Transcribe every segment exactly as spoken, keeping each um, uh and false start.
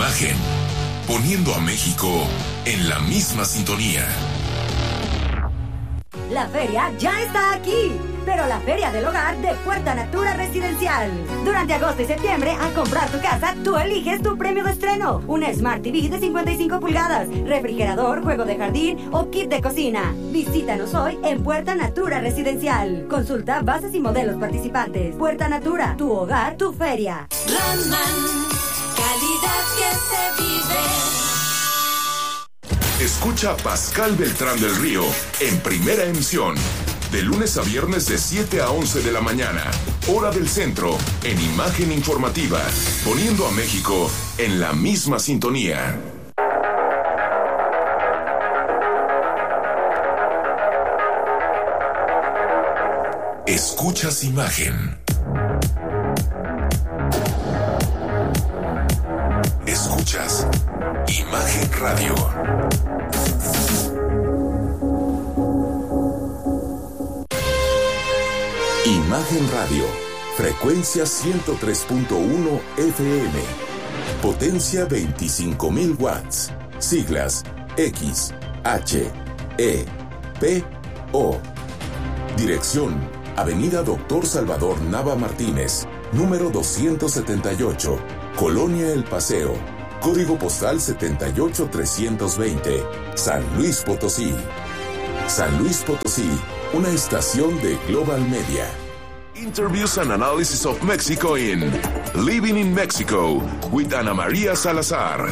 Imagen, poniendo a México en la misma sintonía. La feria ya está aquí, pero la Feria del Hogar de Puerta Natura Residencial. Durante agosto y septiembre, al comprar tu casa, tú eliges tu premio de estreno. Una Smart T V de cincuenta y cinco pulgadas, refrigerador, juego de jardín o kit de cocina. Visítanos hoy en Puerta Natura Residencial. Consulta bases y modelos participantes. Puerta Natura, tu hogar, tu feria. Roman, calidad que se vive. Escucha a Pascal Beltrán del Río en Primera Emisión, de lunes a viernes de siete a once de la mañana, hora del centro, en Imagen Informativa, poniendo a México en la misma sintonía. Escuchas Imagen. Escuchas Imagen Radio. Imagen Radio, frecuencia ciento tres punto uno F M, potencia veinticinco mil watts, siglas X, H, E, P, O. Dirección, Avenida Doctor Salvador Nava Martínez, número doscientos setenta y ocho, Colonia El Paseo, código postal setenta y ocho trescientos veinte, San Luis Potosí. San Luis Potosí, una estación de Global Media. Interviews and analysis of Mexico in Living in Mexico with Ana María Salazar.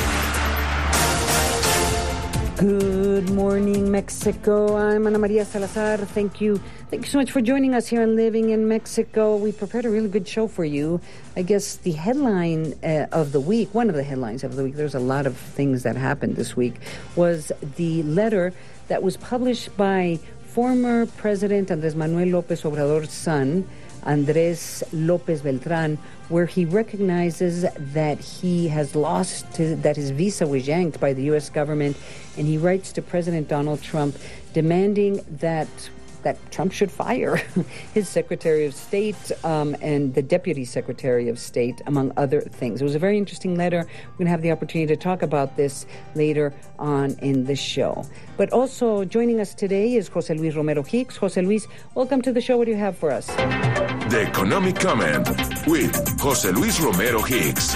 Good morning, Mexico. I'm Ana María Salazar. Thank you. Thank you so much for joining us here on Living in Mexico. We prepared a really good show for you. I guess the headline uh, of the week, one of the headlines of the week, there's a lot of things that happened this week, was the letter that was published by former President Andrés Manuel López Obrador's son, Andrés López Beltrán, where he recognizes that he has lost, to, that his visa was yanked by the U S government, and he writes to President Donald Trump demanding that that Trump should fire his Secretary of State um, and the Deputy Secretary of State, among other things. It was a very interesting letter. We're going to have the opportunity to talk about this later on in the show. But also joining us today is José Luis Romero Hicks. José Luis, welcome to the show. What do you have for us? The Economic Comment with José Luis Romero Hicks.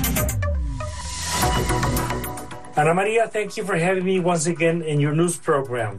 Ana Maria, thank you for having me once again in your news program.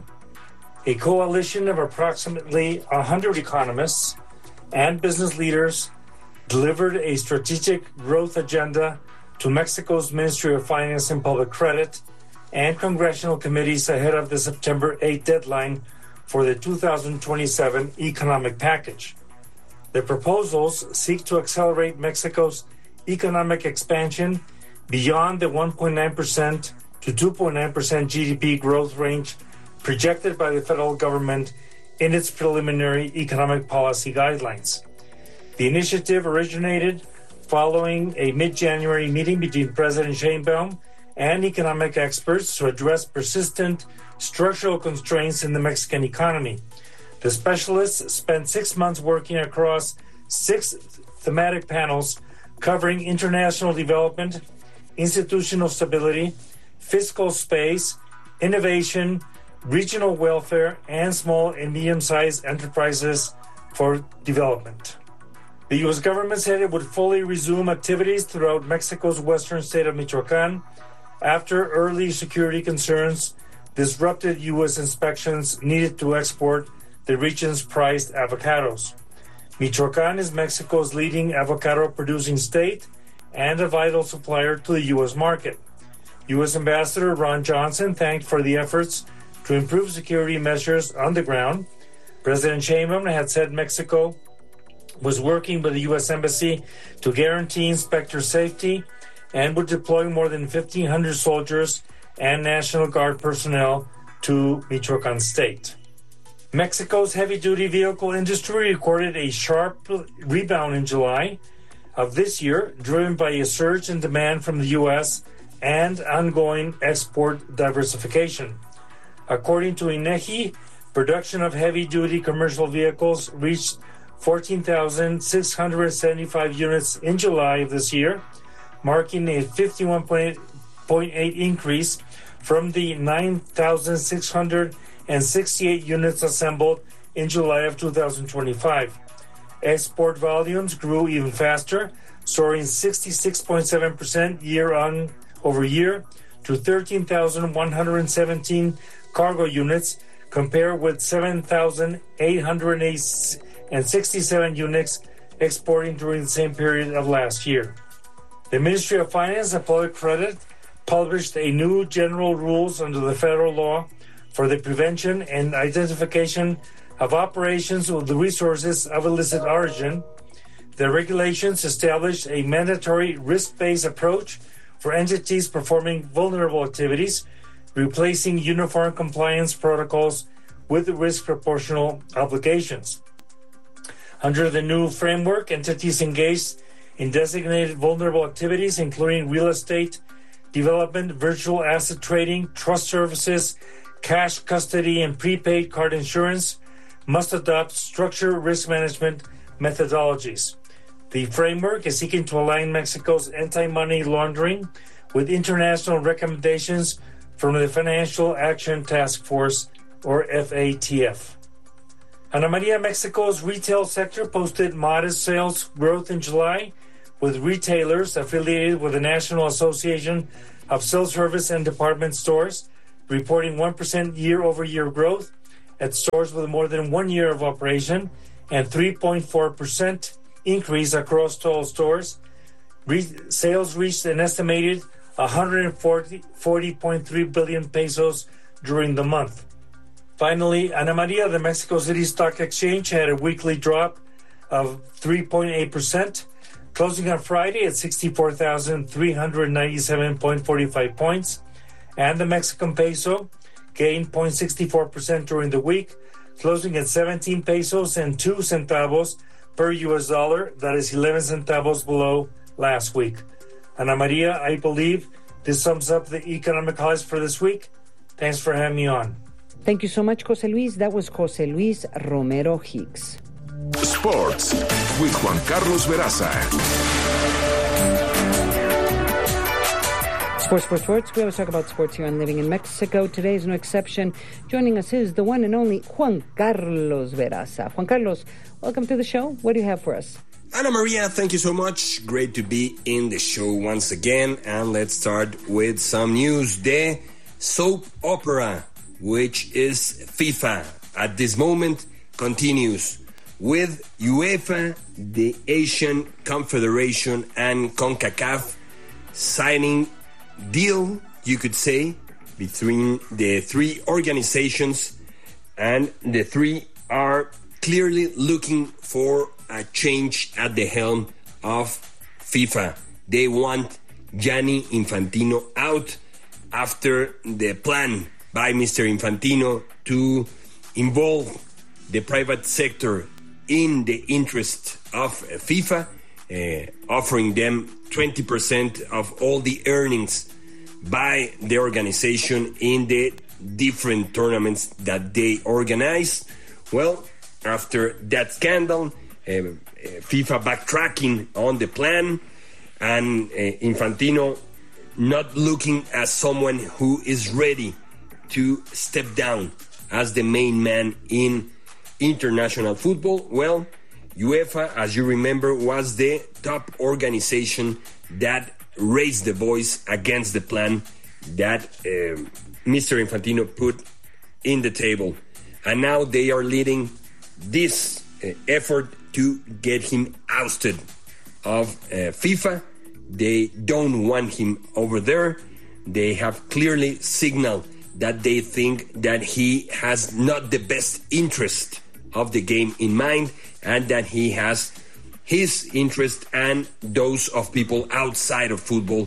A coalition of approximately one hundred economists and business leaders delivered a strategic growth agenda to Mexico's Ministry of Finance and Public Credit and congressional committees ahead of the September eighth deadline for the two thousand twenty-seven economic package. The proposals seek to accelerate Mexico's economic expansion beyond the one point nine percent to two point nine percent G D P growth range projected by the federal government in its preliminary economic policy guidelines. The initiative originated following a mid-January meeting between President Sheinbaum and economic experts to address persistent structural constraints in the Mexican economy. The specialists spent six months working across six thematic panels covering international development, institutional stability, fiscal space, innovation, regional welfare, and small and medium-sized enterprises for development. The U S government said it would fully resume activities throughout Mexico's western state of Michoacán after early security concerns disrupted U S inspections needed to export the region's prized avocados. Michoacán is Mexico's leading avocado-producing state and a vital supplier to the U S market. U S Ambassador Ron Johnson thanked for the efforts to improve security measures on the ground. President Sheinbaum had said Mexico was working with the U S Embassy to guarantee inspector safety and would deploy more than fifteen hundred soldiers and National Guard personnel to Michoacán State. Mexico's heavy-duty vehicle industry recorded a sharp rebound in July of this year, driven by a surge in demand from the U S and ongoing export diversification. According to INEGI, production of heavy-duty commercial vehicles reached fourteen thousand six hundred seventy-five units in July of this year, marking a fifty-one point eight increase from the nine thousand six hundred sixty-eight units assembled in July of two thousand twenty-five. Export volumes grew even faster, soaring sixty-six point seven percent year on over year to thirteen thousand one hundred seventeen cargo units, compared with seven thousand eight hundred sixty-seven units exporting during the same period of last year. The Ministry of Finance and Public Credit published a new general rules under the federal law for the prevention and identification of operations with the resources of illicit origin. The regulations established a mandatory risk-based approach for entities performing vulnerable activities, replacing uniform compliance protocols with risk proportional obligations. Under the new framework, entities engaged in designated vulnerable activities, including real estate development, virtual asset trading, trust services, cash custody, and prepaid card insurance, must adopt structured risk management methodologies. The framework is seeking to align Mexico's anti-money laundering with international recommendations from the Financial Action Task Force, or F A T F. Ana Maria, Mexico's retail sector posted modest sales growth in July, with retailers affiliated with the National Association of Self-Service and Department Stores reporting one percent year-over-year growth at stores with more than one year of operation, and three point four percent increase across total stores. Re- sales reached an estimated one hundred forty point three billion pesos during the month. Finally, Ana Maria, the Mexico City Stock Exchange, had a weekly drop of three point eight percent, closing on Friday at sixty-four thousand three hundred ninety-seven point four five points, and the Mexican peso gained zero point six four percent during the week, closing at seventeen pesos and two centavos per U S dollar. That is eleven centavos below last week. Ana Maria, I believe this sums up the economic highlights for this week. Thanks for having me on. Thank you so much, Jose Luis. That was Jose Luis Romero Hicks. Sports with Juan Carlos Veraza. Sports, sports, sports. We always talk about sports here on Living in Mexico. Today is no exception. Joining us is the one and only Juan Carlos Veraza. Juan Carlos, welcome to the show. What do you have for us? Ana Maria, thank you so much. Great to be in the show once again. And let's start with some news. The soap opera, which is FIFA, at this moment continues with UEFA, the Asian Confederation, and CONCACAF signing deal, you could say, between the three organizations, and the three are clearly looking for a change at the helm of FIFA. They want Gianni Infantino out after the plan by Mister Infantino to involve the private sector in the interest of FIFA, uh, offering them twenty percent of all the earnings by the organization in the different tournaments that they organize. Well, after that scandal, uh, FIFA backtracking on the plan, and uh, Infantino not looking as someone who is ready to step down as the main man in international football. Well, UEFA, as you remember, was the top organization that raised the voice against the plan that uh, Mister Infantino put in the table. And now they are leading this uh, effort to get him ousted of uh, FIFA. They don't want him over there. They have clearly signaled that they think that he has not the best interest of the game in mind, and that he has his interest and those of people outside of football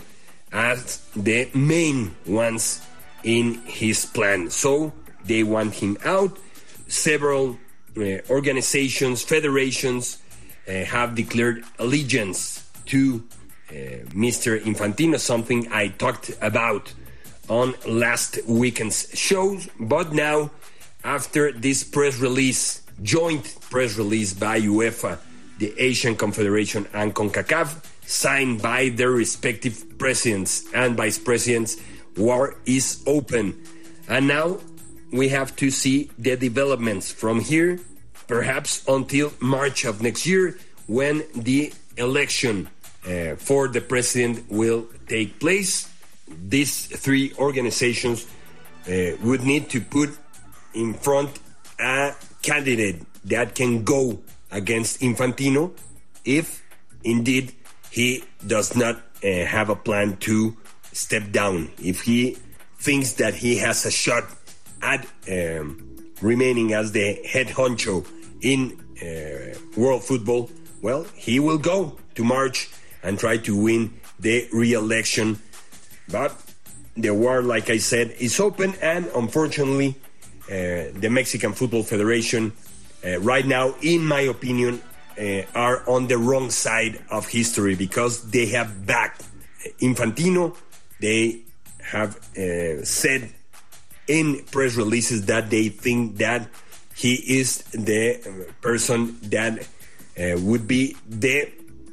as the main ones in his plan. So they want him out. Several uh, organizations, federations uh, have declared allegiance to uh, Mister Infantino, something I talked about on last weekend's shows. But now, after this press release, joint press release by UEFA, the Asian Confederation, and CONCACAF, signed by their respective presidents and vice presidents, war is open. And now we have to see the developments from here, perhaps until March of next year, when the election uh, for the president will take place. These three organizations uh, would need to put in front a candidate that can go against Infantino if indeed he does not uh, have a plan to step down. If he thinks that he has a shot at um, remaining as the head honcho in uh, world football, well, he will go to March and try to win the re-election. But the war, like I said, is open, and unfortunately, uh, the Mexican Football Federation, uh, right now, in my opinion, uh, are on the wrong side of history, because they have backed Infantino. They have uh, said in press releases that they think that he is the person that uh, would be the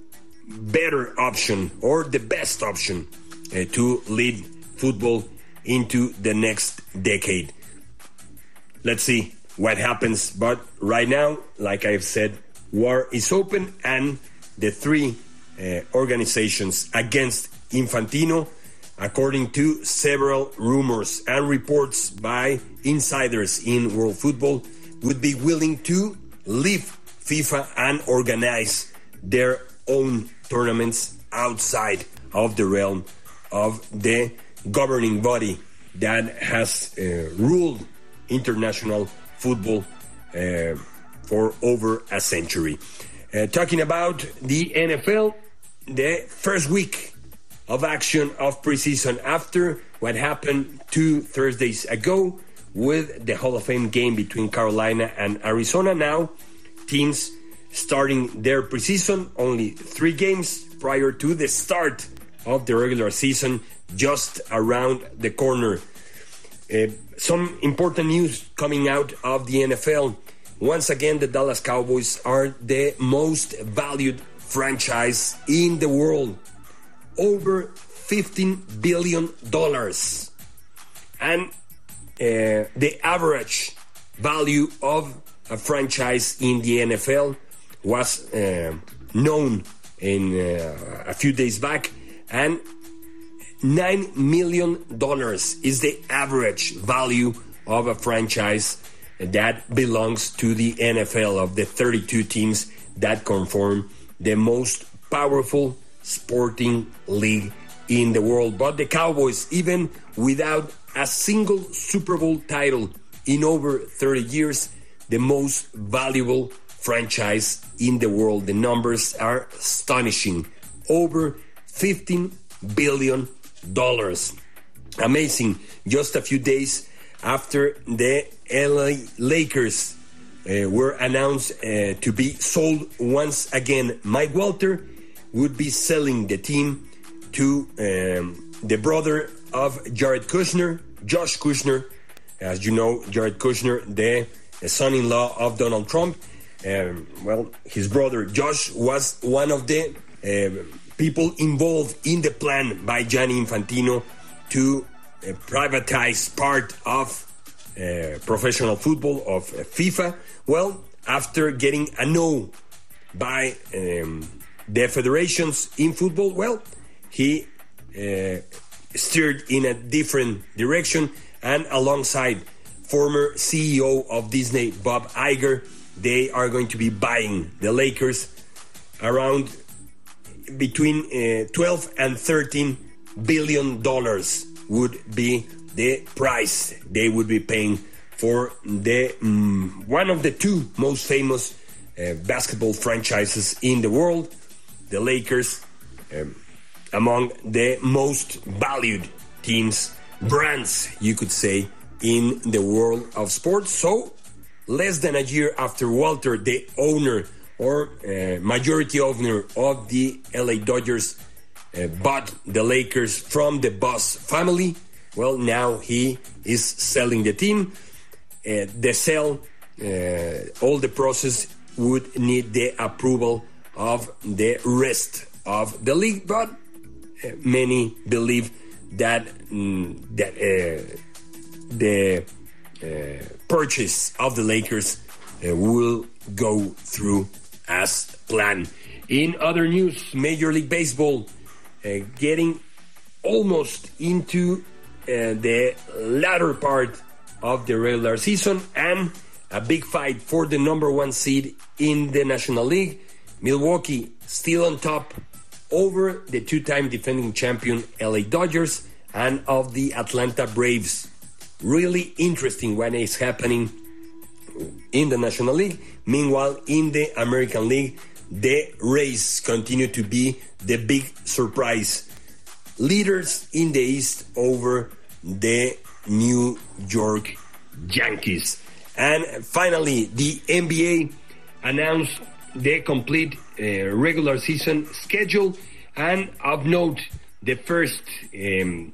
better option or the best option uh, to lead football into the next decade. Let's see what happens. But right now, like I've said, war is open, and the three uh, organizations against Infantino, according to several rumors and reports by insiders in world football, would be willing to leave FIFA and organize their own tournaments outside of the realm of the governing body that has uh, ruled international football uh, for over a century. Uh, talking about the N F L, the first week of action of preseason after what happened two Thursdays ago with the Hall of Fame game between Carolina and Arizona. Now, teams starting their preseason, only three games prior to the start of the regular season, just around the corner. Uh, some important news coming out of the N F L. Once again, the Dallas Cowboys are the most valued franchise in the world. Over fifteen billion dollars. And uh, the average value of a franchise in the N F L was uh, known in uh, a few days back, and nine million dollars is the average value of a franchise that belongs to the N F L, of the thirty-two teams that conform the most powerful sporting league in the world. But the Cowboys, even without a single Super Bowl title in over thirty years, the most valuable franchise in the world. The numbers are astonishing. Over fifteen billion dollars. Amazing. Just a few days after the L A Lakers uh, were announced uh, to be sold once again, Mike Walter would be selling the team to um, the brother of Jared Kushner, Josh Kushner. As you know, Jared Kushner, the, the son-in-law of Donald Trump. Um, well, his brother Josh was one of the uh, people involved in the plan by Gianni Infantino to uh, privatize part of uh, professional football, of uh, FIFA. Well, after getting a no by um, the federations in football, well, he uh, steered in a different direction, and alongside former C E O of Disney, Bob Iger, they are going to be buying the Lakers around between uh, twelve and thirteen billion dollars would be the price they would be paying for the um, one of the two most famous uh, basketball franchises in the world, the Lakers, um, among the most valued teams, brands, you could say, in the world of sports. So, less than a year after Walter, the owner or uh, majority owner of the L A Dodgers, uh, bought the Lakers from the Buss family, well, now he is selling the team. Uh, the sale, uh, all the process would need the approval of the rest of the league, but uh, many believe that mm, that uh, the uh, purchase of the Lakers uh, will go through as planned. In other news, Major League Baseball uh, getting almost into uh, the latter part of the regular season, and a big fight for the number one seed in the National League. Milwaukee still on top over the two-time defending champion L A Dodgers and of the Atlanta Braves. Really interesting what is happening in the National League. Meanwhile, in the American League, the Rays continue to be the big surprise. Leaders in the East over the New York Yankees. And finally, the N B A announced the complete uh, regular season schedule. And of note, the first um,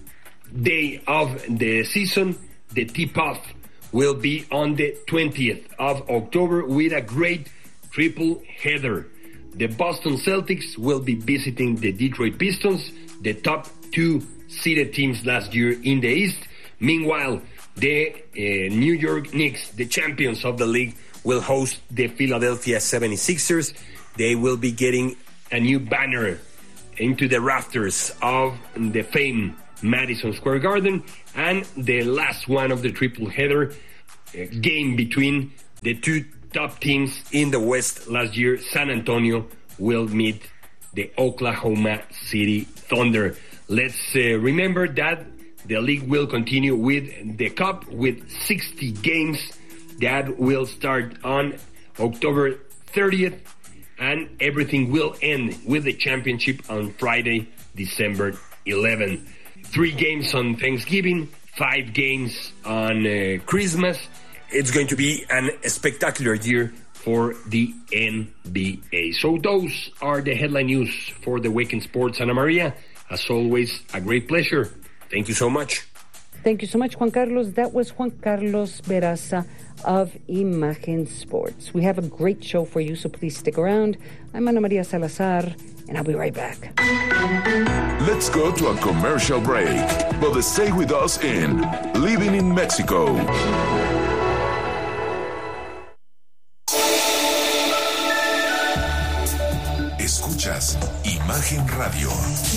day of the season, the tip-off will be on the twentieth of October with a great triple header. The Boston Celtics will be visiting the Detroit Pistons, the top two seeded teams last year in the East. Meanwhile, the uh, New York Knicks, the champions of the league, will host the Philadelphia seventy-sixers. They will be getting a new banner into the rafters of the famed Madison Square Garden, and the last one of the triple header uh, game between the two top teams in the West last year, San Antonio, will meet the Oklahoma City Thunder. Let's uh, remember that the league will continue with the Cup with sixty games that will start on October thirtieth, and everything will end with the championship on Friday, December eleventh. Three games on Thanksgiving, five games on uh, Christmas. It's going to be an, a spectacular year for the N B A. So those are the headline news for the Weekend Sports. Ana Maria, as always, a great pleasure. Thank you so much. Thank you so much, Juan Carlos. That was Juan Carlos Veraza of Imagen Sports. We have a great show for you, so please stick around. I'm Ana Maria Salazar, and I'll be right back. Let's go to a commercial break, but stay with us in Living in Mexico. Escuchas Imagen Radio.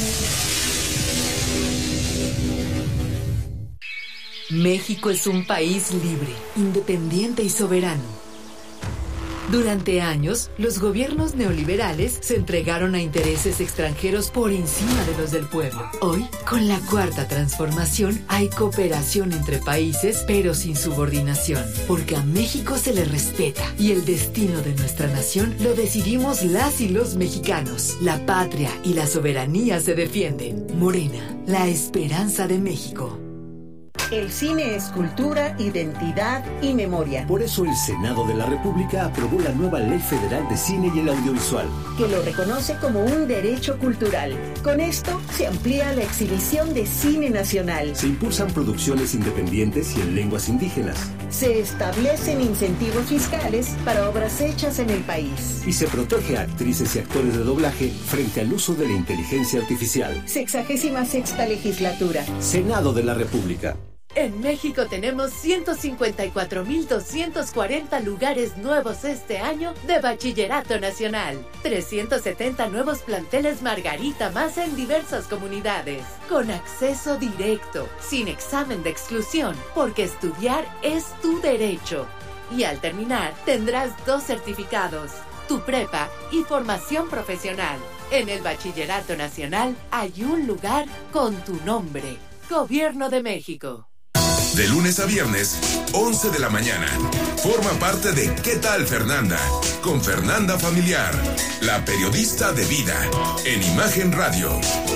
México es un país libre, independiente y soberano. Durante años, los gobiernos neoliberales se entregaron a intereses extranjeros por encima de los del pueblo. Hoy, con la Cuarta Transformación, hay cooperación entre países, pero sin subordinación, porque a México se le respeta y el destino de nuestra nación lo decidimos las y los mexicanos. La patria y la soberanía se defienden. Morena, la esperanza de México. El cine es cultura, identidad y memoria. Por eso el Senado de la República aprobó la nueva Ley Federal de Cine y el Audiovisual, que lo reconoce como un derecho cultural. Con esto se amplía la exhibición de cine nacional. Se impulsan producciones independientes y en lenguas indígenas. Se establecen incentivos fiscales para obras hechas en el país. Y se protege a actrices y actores de doblaje frente al uso de la inteligencia artificial. Sexagésima sexta legislatura. Senado de la República. En México tenemos ciento cincuenta y cuatro mil doscientos cuarenta lugares nuevos este año de Bachillerato Nacional. trescientos setenta nuevos planteles Margarita más en diversas comunidades. Con acceso directo, sin examen de exclusión, porque estudiar es tu derecho. Y al terminar, tendrás dos certificados, tu prepa y formación profesional. En el Bachillerato Nacional hay un lugar con tu nombre. Gobierno de México. De lunes a viernes, once de la mañana. Forma parte de ¿Qué tal, Fernanda? Con Fernanda Familiar, la periodista de vida, en Imagen Radio.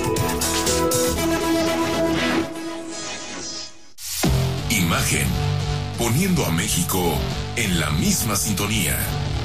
Imagen, poniendo a México en la misma sintonía.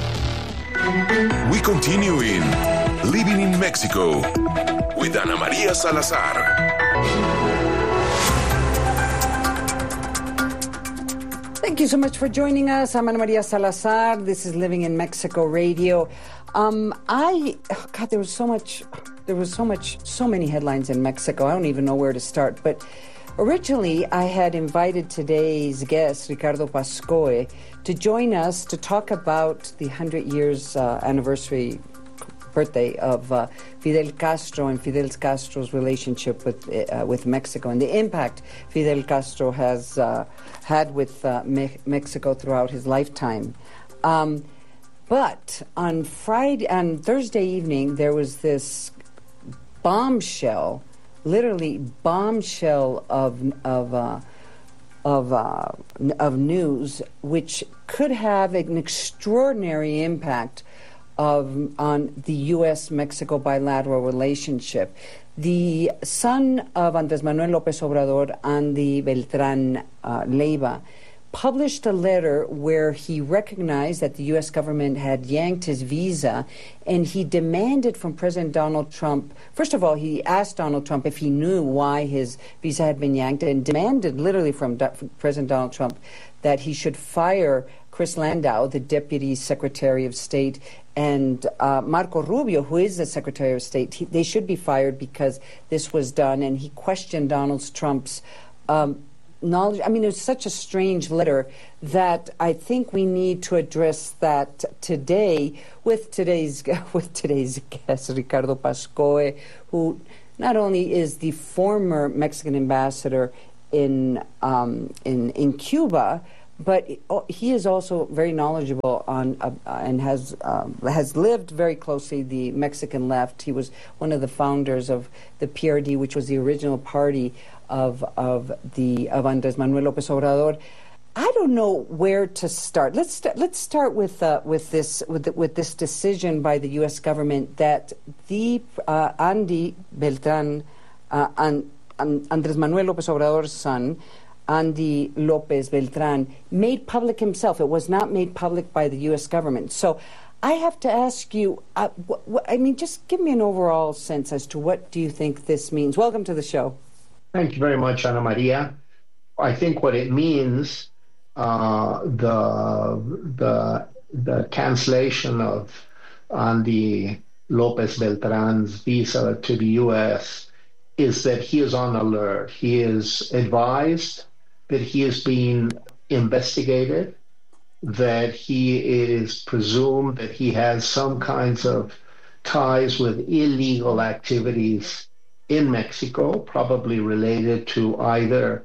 We continue in Living in Mexico with Ana María Salazar. Thank you so much for joining us. I'm Ana Maria Salazar. This is Living in Mexico Radio. Um, I, oh God, there was so much, there was so much, so many headlines in Mexico. I don't even know where to start. But originally, I had invited today's guest, Ricardo Pascoe, to join us to talk about the one hundred years uh, anniversary birthday of uh, Fidel Castro and Fidel Castro's relationship with uh, with Mexico and the impact Fidel Castro has uh, had with uh, Me- Mexico throughout his lifetime. Um, but on Friday, on Thursday evening, there was this bombshell, literally bombshell of of uh, of uh, of news, which could have an extraordinary impact of on the U S Mexico bilateral relationship. The son of Andrés Manuel López Obrador, Andy Beltrán uh, Leiva, published a letter where he recognized that the U S government had yanked his visa, and he demanded from President Donald Trump, first of all, he asked Donald Trump if he knew why his visa had been yanked, and demanded literally from Do- President Donald Trump that he should fire Chris Landau, the Deputy Secretary of State, and uh, Marco Rubio, who is the Secretary of State. He, they should be fired because this was done, and he questioned Donald Trump's um, knowledge. I mean, it was such a strange letter that I think we need to address that today with today's with today's guest, Ricardo Pascoe, who not only is the former Mexican ambassador in um, in in Cuba, but he is also very knowledgeable on uh, and has um, has lived very closely the Mexican left. He was one of the founders of the P R D, which was the original party of of the of Andrés Manuel López Obrador. I don't know where to start. Let's st- let's start with uh, with this with the, with this decision by the U S government that the uh, Andy Beltrán, uh, and, and Andrés Manuel López Obrador's son, Andy López Beltrán, made public himself. It was not made public by the U S government. So I have to ask you, uh, wh- wh- I mean, just give me an overall sense as to what do you think this means. Welcome to the show. Thank you very much, Ana Maria. I think what it means, uh, the, the, the cancellation of Andy López Beltrán's visa to the U S is that he is on alert. He is advised that he is being investigated, that he is presumed that he has some kinds of ties with illegal activities in Mexico, probably related to either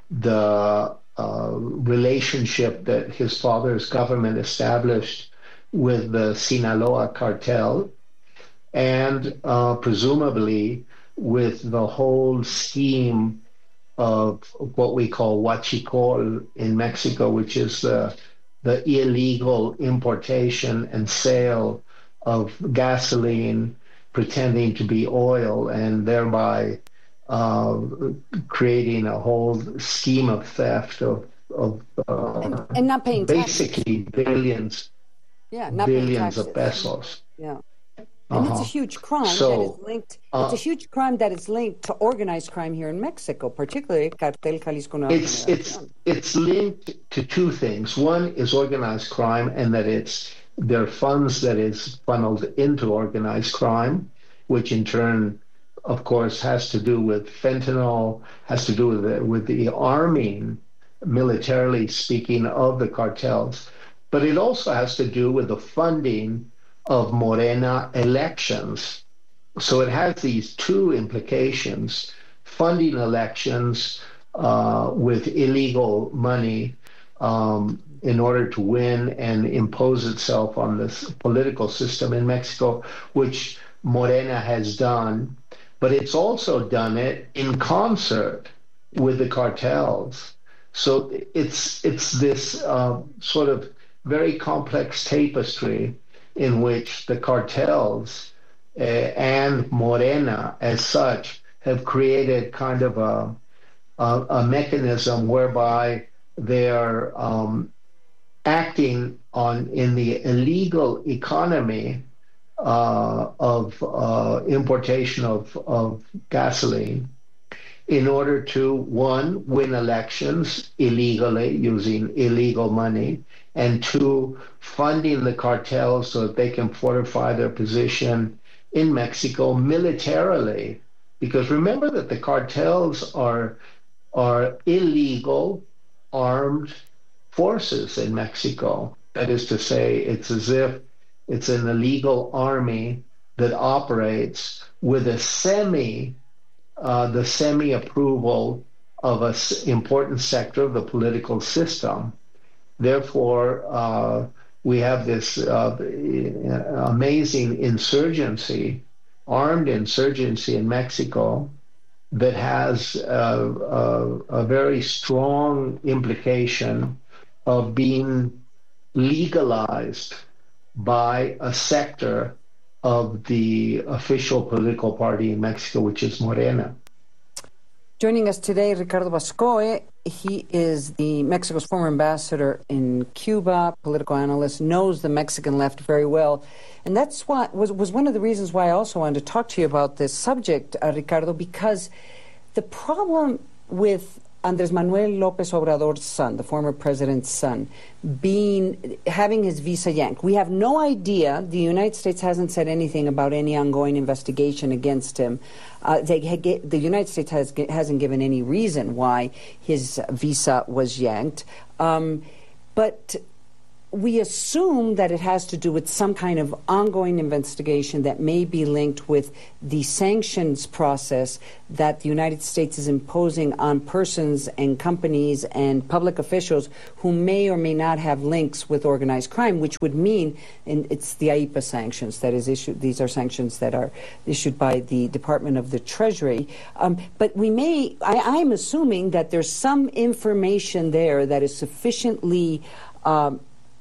the uh, relationship that his father's government established with the Sinaloa cartel, and uh, presumably with the whole scheme of what we call huachicol in Mexico, which is the, the illegal importation and sale of gasoline pretending to be oil, and thereby uh, creating a whole scheme of theft of, of uh, and, and not paying basically taxes. billions, yeah, not billions of pesos. Yeah. And uh-huh. it's a huge crime so, that is linked. Uh, it's a huge crime that is linked to organized crime here in Mexico, particularly Cartel Jalisco Nueva It's it's it's linked to two things. One is organized crime, and that it's there are funds that is funneled into organized crime, which in turn, of course, has to do with fentanyl, has to do with the, with the arming, militarily speaking, of the cartels. But it also has to do with the funding of Morena elections. So it has these two implications: funding elections uh, with illegal money um, in order to win and impose itself on this political system in Mexico, which Morena has done. But it's also done it in concert with the cartels. So it's it's this uh, sort of very complex tapestry in which the cartels uh, and Morena as such have created kind of a, a, a mechanism whereby they're um, acting on in the illegal economy uh, of uh, importation of, of gasoline, in order to, one, win elections illegally using illegal money, and two, funding the cartels so that they can fortify their position in Mexico militarily. Because remember that the cartels are, are illegal armed forces in Mexico. That is to say, it's as if it's an illegal army that operates with a semi, uh, the semi-approval of an s- important sector of the political system. Therefore, uh, we have this uh, amazing insurgency, armed insurgency in Mexico that has a, a, a very strong implication of being legalized by a sector of the official political party in Mexico, which is Morena. Joining us today, Ricardo Bascoe. He is the Mexico's former ambassador in Cuba, political analyst, knows the Mexican left very well. And that's why was, was one of the reasons why I also wanted to talk to you about this subject, uh, Ricardo, because the problem with Andrés Manuel López Obrador's son, the former president's son, being having his visa yanked. We have no idea. The United States hasn't said anything about any ongoing investigation against him. Uh, they, the United States has, hasn't given any reason why his visa was yanked. Um, but we assume that it has to do with some kind of ongoing investigation that may be linked with the sanctions process that the United States is imposing on persons and companies and public officials who may or may not have links with organized crime, which would mean, and it's the I E P A sanctions that is issued. These are sanctions that are issued by the Department of the Treasury. Um, but we may, I, I'm assuming that there's some information there that is sufficiently um,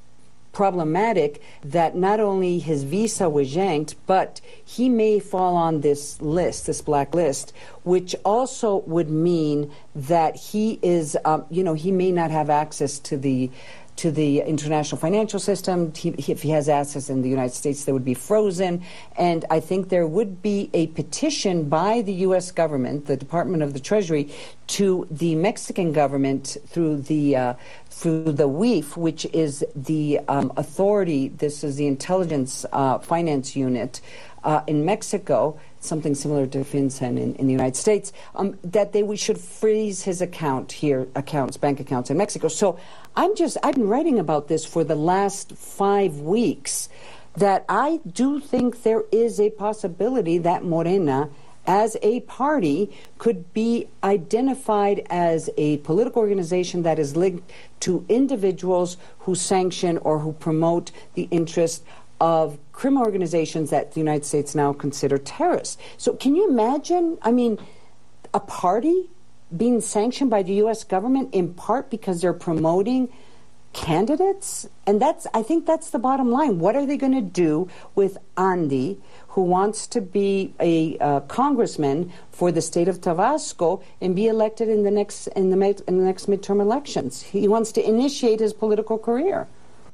problematic that not only his visa was yanked, but he may fall on this list, this black list, which also would mean that he is, um, you know, he may not have access to the to the international financial system. He, if he has assets in the United States, they would be frozen. And I think there would be a petition by the U S government, the Department of the Treasury, to the Mexican government through the uh, through the W I F, which is the um, authority. This is the intelligence uh, finance unit uh, in Mexico, something similar to FinCEN in, in the United States, um, that they we should freeze his account here, accounts, bank accounts in Mexico. So I'm just, I've been writing about this for the last five weeks, that I do think there is a possibility that Morena, as a party, could be identified as a political organization that is linked to individuals who sanction or who promote the interest of criminal organizations that the United States now consider terrorists. So can you imagine, I mean, a party being sanctioned by the U S government in part because they're promoting candidates? And that's, I think that's the bottom line. What are they going to do with Andy, who wants to be a uh, congressman for the state of Tabasco and be elected in the next in the in the next midterm elections? He wants to initiate his political career.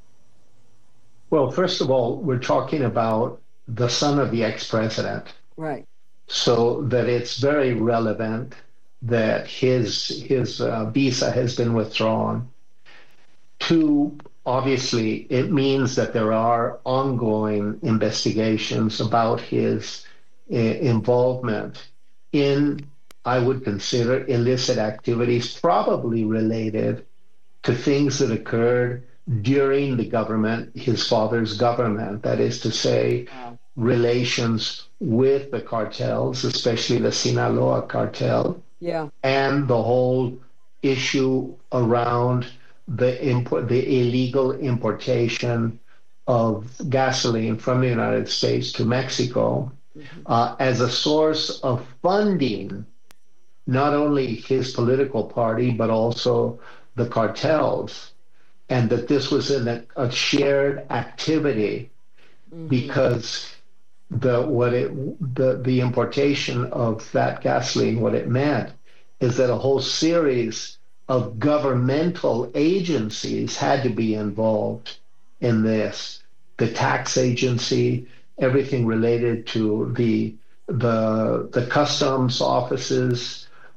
Well, first of all, we're talking about the son of the ex-president. Right. So that it's very relevant that his his uh, visa has been withdrawn. Two, obviously, it means that there are ongoing investigations about his uh, involvement in, I would consider, illicit activities, probably related to things that occurred during the government, his father's government, that is to say, wow. relations with the cartels, especially the Sinaloa cartel, yeah, and the whole issue around the import, the illegal importation of gasoline from the United States to Mexico, mm-hmm. uh, as a source of funding not only his political party but also the cartels, and that this was in a, a shared activity, mm-hmm. because the what it the the importation of that gasoline, what it meant is that a whole series of governmental agencies had to be involved in this. The tax agency, everything related to the the the customs offices,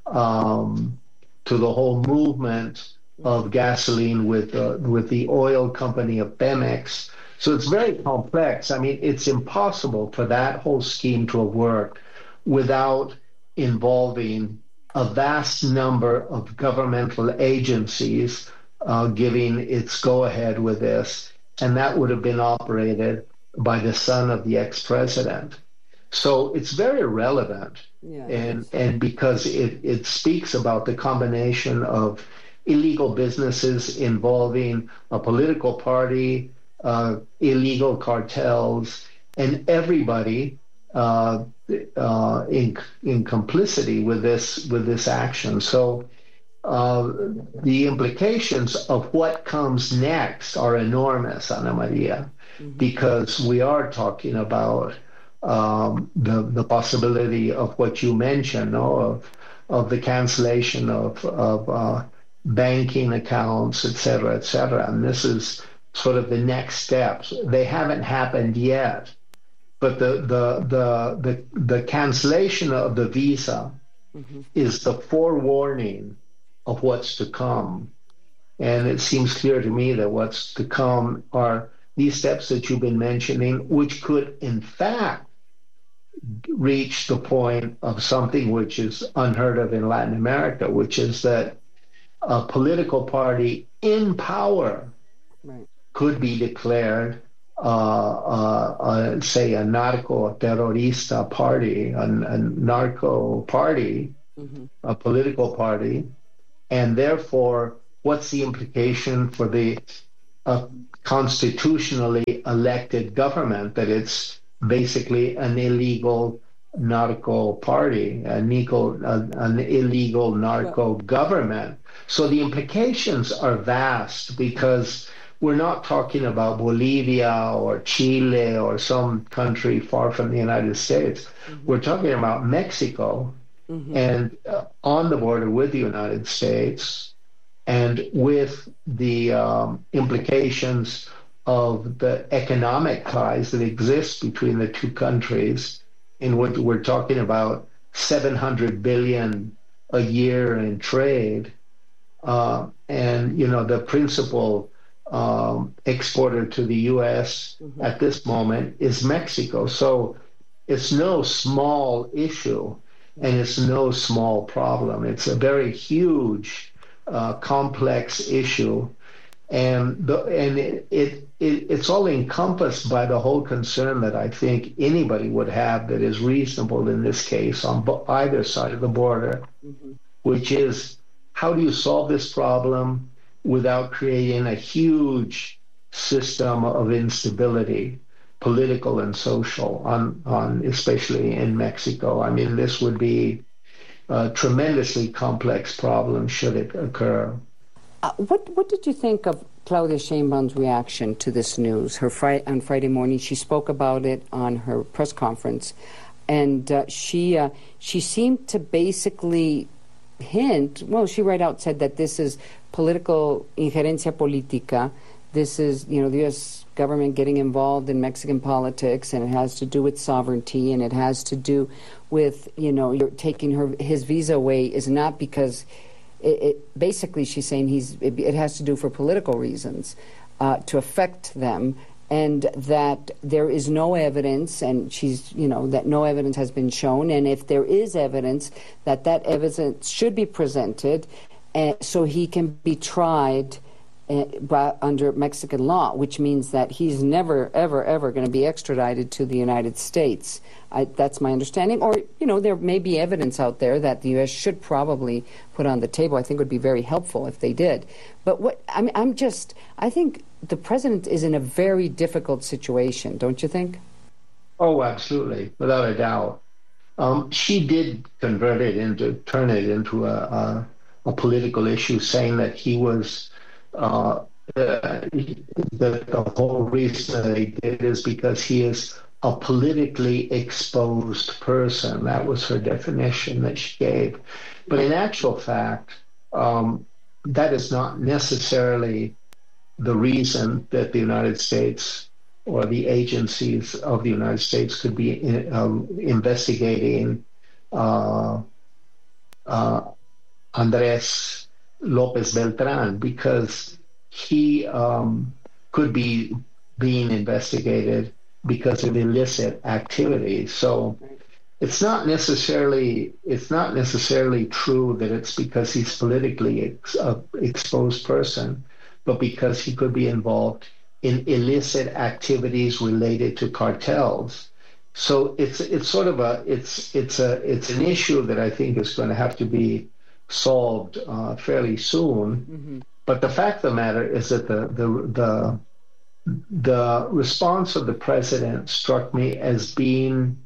um, to the whole movement of gasoline with uh, with the oil company of Pemex. So it's very complex. I mean, it's impossible for that whole scheme to have worked without involving a vast number of governmental agencies uh, giving its go-ahead with this, and that would have been operated by the son of the ex-president. So it's very relevant, yeah, and and because it, it speaks about the combination of illegal businesses involving a political party, uh, illegal cartels, and everybody uh, uh, in in complicity with this with this action. So uh, the implications of what comes next are enormous, Ana Maria, mm-hmm. because we are talking about um, the the possibility of what you mentioned, no, of of the cancellation of of uh, banking accounts, et cetera, et cetera. And this is sort of the next steps. They haven't happened yet, but the the the the, the cancellation of the visa mm-hmm. is the forewarning of what's to come. And it seems clear to me that what's to come are these steps that you've been mentioning, which could in fact reach the point of something which is unheard of in Latin America, which is that a political party in power right. could be declared, uh, uh, uh, say, a narco-terrorista party, a, a narco party, mm-hmm. a political party, and therefore, what's the implication for the uh, constitutionally elected government that it's basically an illegal narco party, an illegal, uh, an illegal narco government? So the implications are vast because we're not talking about Bolivia or Chile or some country far from the United States. Mm-hmm. We're talking about Mexico mm-hmm. and uh, on the border with the United States and with the um, implications of the economic ties that exist between the two countries, in which we're talking about seven hundred billion a year in trade. Uh, and, you know, the principal um, exporter to the U S mm-hmm. at this moment is Mexico. So it's no small issue and it's no small problem. It's a very huge, uh, complex issue. And the, and it, it, it it's all encompassed by the whole concern that I think anybody would have that is reasonable in this case on either side of the border, mm-hmm. which is, how do you solve this problem without creating a huge system of instability, political and social, on, on especially in Mexico? I mean, this would be a tremendously complex problem should it occur. Uh, what what did you think of Claudia Sheinbaum's reaction to this news? Her fri- on Friday morning, she spoke about it on her press conference, and uh, she uh, she seemed to basically hint, well, she right out said that this is political injerencia política. This is, you know, the U S government getting involved in Mexican politics, and it has to do with sovereignty, and it has to do with, you know, you're taking her his visa away is not because it, it basically she's saying he's it, it has to do for political reasons uh, to affect them. And that there is no evidence, and she's, you know, that no evidence has been shown. And if there is evidence, that that evidence should be presented uh, so he can be tried uh, by, under Mexican law, which means that he's never, ever, ever going to be extradited to the United States. I, that's my understanding. Or, you know, there may be evidence out there that the U S should probably put on the table. I think it would be very helpful if they did. But what, I mean, I'm just, I think the president is in a very difficult situation, don't you think? Oh, absolutely, without a doubt. Um, she did convert it into, turn it into a, a, a political issue, saying that he was, uh, uh, that the whole reason that he did is because he is a politically exposed person. That was her definition that she gave. But in actual fact, um, that is not necessarily the reason that the United States or the agencies of the United States could be in, um, investigating uh, uh, Andres Lopez Beltran, because he um, could be being investigated because of illicit activities. So it's not necessarily it's not necessarily true that it's because he's politically ex, uh, exposed person, but because he could be involved in illicit activities related to cartels. So it's it's sort of a it's it's a it's an issue that I think is going to have to be solved uh, fairly soon. Mm-hmm. But the fact of the matter is that the the the the response of the president struck me as being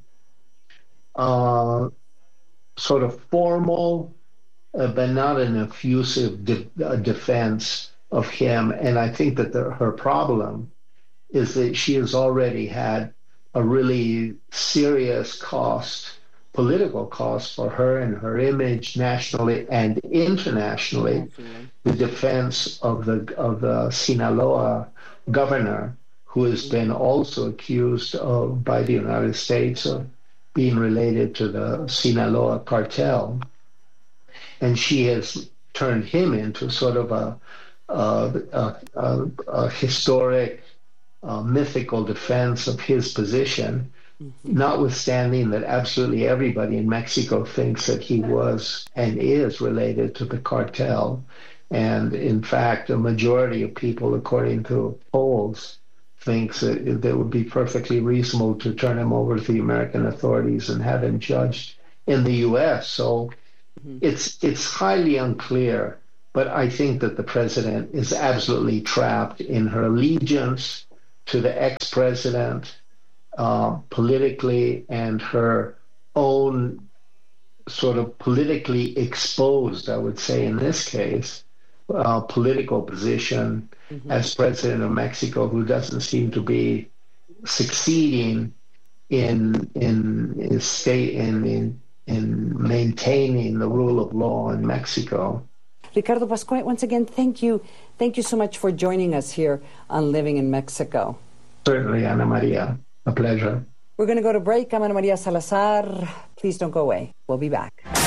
uh, sort of formal, uh, but not an effusive de- uh, defense of him. And I think that the, her problem is that she has already had a really serious cost, political cost for her and her image nationally and internationally. Absolutely. The defense of the of the Sinaloa governor, who has been also accused of by the United States of being related to the Sinaloa cartel, and she has turned him into sort of a a, a, a, a historic, uh, mythical defense of his position. Mm-hmm. Notwithstanding that absolutely everybody in Mexico thinks that he was and is related to the cartel. And in fact, a majority of people, according to polls, thinks that it would be perfectly reasonable to turn him over to the American authorities and have him judged in the U S. So mm-hmm. it's it's highly unclear, but I think that the president is absolutely trapped in her allegiance to the ex-president, Uh, politically, and her own sort of politically exposed, I would say in this case, uh, political position mm-hmm. as president of Mexico, who doesn't seem to be succeeding in in in state in in, in maintaining the rule of law in Mexico. Ricardo Pascual, once again, thank you, thank you so much for joining us here on Living in Mexico. Certainly, Ana Maria. A pleasure. We're going to go to break. I'm Ana Maria Salazar. Please don't go away. We'll be back.